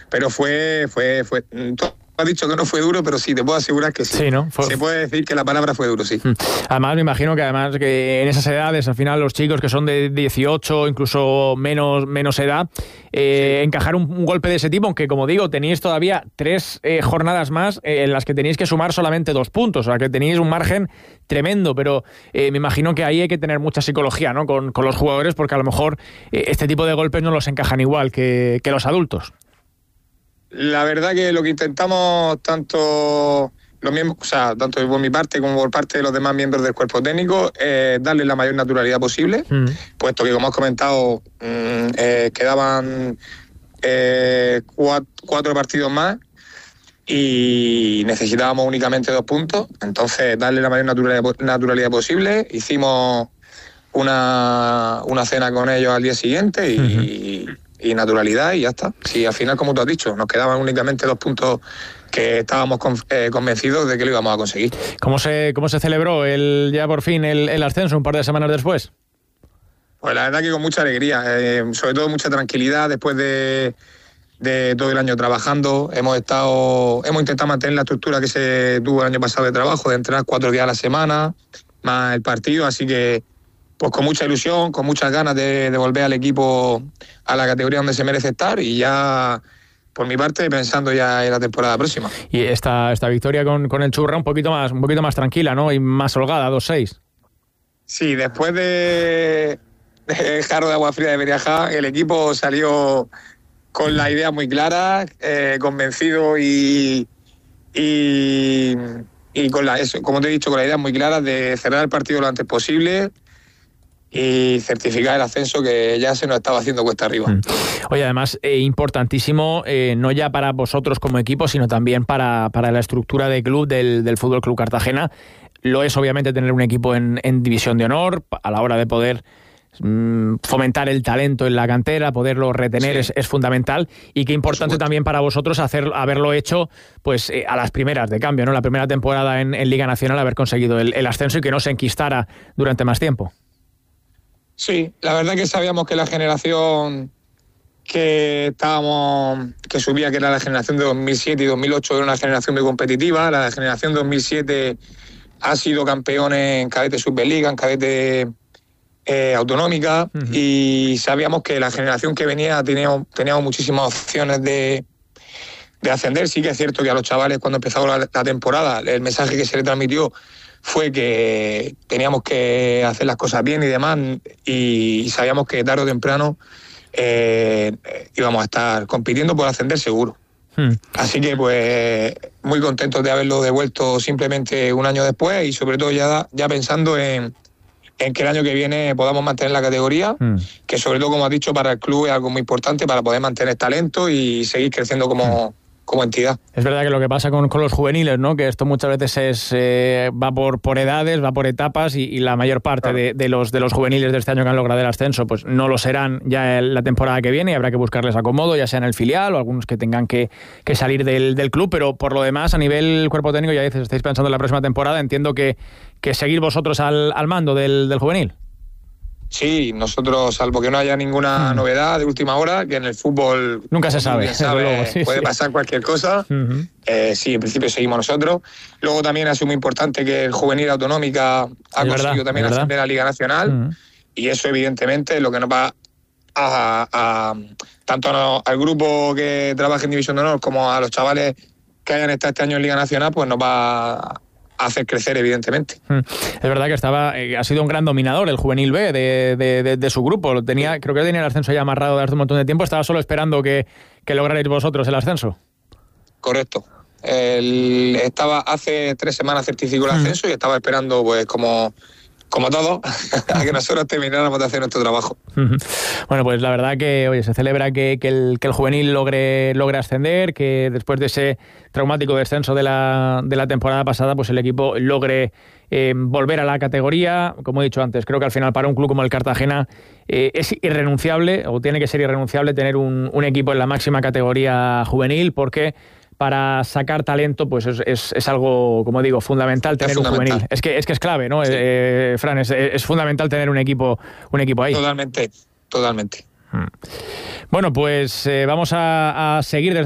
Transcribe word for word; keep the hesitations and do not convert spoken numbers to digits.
pero fue, fue, fue, tú has dicho que no fue duro, pero sí, te puedo asegurar que sí. Sí, ¿no? Fue... Se puede decir que la palabra fue duro, sí. Además, me imagino que además que en esas edades, al final los chicos que son de dieciocho, incluso menos, menos edad, eh, sí. encajar un, un golpe de ese tipo, aunque como digo, teníais todavía tres eh, jornadas más eh, en las que teníais que sumar solamente dos puntos, o sea que teníais un margen tremendo, pero eh, me imagino que ahí hay que tener mucha psicología, ¿no? Con, con los jugadores, porque a lo mejor eh, este tipo de golpes no los encajan igual que, que los adultos. La verdad que lo que intentamos tanto los miembros, o sea, tanto por mi parte como por parte de los demás miembros del cuerpo técnico, es darle la mayor naturalidad posible, mm. puesto que, como has comentado, mmm, eh, quedaban eh, cuatro, cuatro partidos más y necesitábamos únicamente dos puntos. Entonces, darle la mayor naturalidad, naturalidad posible. Hicimos una, una cena con ellos al día siguiente y... Uh-huh. y naturalidad y ya está. Sí, al final, como tú has dicho, nos quedaban únicamente dos puntos que estábamos con, eh, convencidos de que lo íbamos a conseguir. ¿Cómo se, cómo se celebró el, ya por fin el, el ascenso un par de semanas después? Pues la verdad que con mucha alegría, eh, sobre todo mucha tranquilidad después de, de todo el año trabajando. Hemos estado, hemos intentado mantener la estructura que se tuvo el año pasado de trabajo, de entrenar cuatro días a la semana, más el partido, así que pues con mucha ilusión, con muchas ganas de, de volver al equipo a la categoría donde se merece estar y ya, por mi parte, pensando ya en la temporada próxima. Y esta, esta victoria con, con el Churra un poquito más un poquito más tranquila, ¿no? Y más holgada, dos seis. Sí, después de, de jarro de agua fría de Beniajá, el equipo salió con la idea muy clara, eh, convencido y, y, y con la, eso, como te he dicho, con la idea muy clara de cerrar el partido lo antes posible y certificar el ascenso que ya se nos estaba haciendo cuesta arriba. Mm. Oye, además, eh, importantísimo, eh, no ya para vosotros como equipo, sino también para, para la estructura de club del, del Fútbol Club Cartagena. Lo es, obviamente, tener un equipo en, en División de Honor, a la hora de poder mm, fomentar el talento en la cantera, poderlo retener, sí. es, es fundamental. Y qué importante también para vosotros hacer, haberlo hecho pues eh, a las primeras de cambio, ¿no? La primera temporada en, en Liga Nacional, haber conseguido el, el ascenso y que no se enquistara durante más tiempo. Sí, la verdad que sabíamos que la generación que estábamos, que subía, que era la generación de dos mil siete y dos mil ocho, era una generación muy competitiva. La generación dos mil siete ha sido campeones en cadete Superliga, en cadete eh, autonómica, uh-huh. y sabíamos que la generación que venía teníamos, teníamos muchísimas opciones de, de ascender. Sí que es cierto que a los chavales, cuando empezó la, la temporada, el mensaje que se le transmitió fue que teníamos que hacer las cosas bien y demás, y sabíamos que tarde o temprano eh, íbamos a estar compitiendo por ascender seguro. Hmm. Así que pues muy contentos de haberlo devuelto simplemente un año después y sobre todo ya, ya pensando en, en que el año que viene podamos mantener la categoría, hmm. que sobre todo, como has dicho, para el club es algo muy importante para poder mantener talento y seguir creciendo como... Hmm. como entidad. Es verdad que lo que pasa con, con los juveniles, ¿no? Que esto muchas veces es eh, va por, por edades, va por etapas y, y la mayor parte claro. de, de, los, de los juveniles de este año que han logrado el ascenso pues no lo serán ya la temporada que viene y habrá que buscarles acomodo, ya sea en el filial o algunos que tengan que, que salir del, del club, pero por lo demás, a nivel cuerpo técnico, ya dices, estáis pensando en la próxima temporada, entiendo que, que seguir vosotros al, al mando del, del juvenil. Sí, nosotros, salvo que no haya ninguna hmm. novedad de última hora, que en el fútbol nunca se sabe, sabe luego, sí, puede sí. pasar cualquier cosa. Uh-huh. eh, sí, en principio seguimos nosotros. Luego también ha sido muy importante que el juvenil autonómica ha es conseguido verdad, también ascender a la Liga Nacional, uh-huh. y eso evidentemente es lo que nos va a, a, a tanto a, al grupo que trabaja en División de Honor como a los chavales que hayan estado este año en Liga Nacional, pues nos va a hacer crecer, evidentemente. Es verdad que estaba eh, ha sido un gran dominador el Juvenil B de, de, de, de su grupo. Lo tenía, creo que tenía el ascenso ya amarrado desde hace un montón de tiempo. Estaba solo esperando que, que lograrais vosotros el ascenso. Correcto. El, estaba hace tres semanas certificó el ascenso mm. y estaba esperando, pues como... como todo, a que nosotros termináramos de hacer nuestro trabajo. Bueno, pues la verdad que oye, se celebra que, que, el, que el juvenil logre, logre ascender, que después de ese traumático descenso de la, de la temporada pasada, pues el equipo logre eh, volver a la categoría. Como he dicho antes, creo que al final para un club como el Cartagena eh, es irrenunciable, o tiene que ser irrenunciable, tener un, un equipo en la máxima categoría juvenil, porque para sacar talento, pues es, es, es algo, como digo, fundamental tener fundamental. un juvenil. Es que es que es clave, ¿no? Sí. Eh, Fran, es, es fundamental tener un equipo, un equipo ahí. Totalmente, totalmente. Bueno, pues eh, vamos a, a seguir desde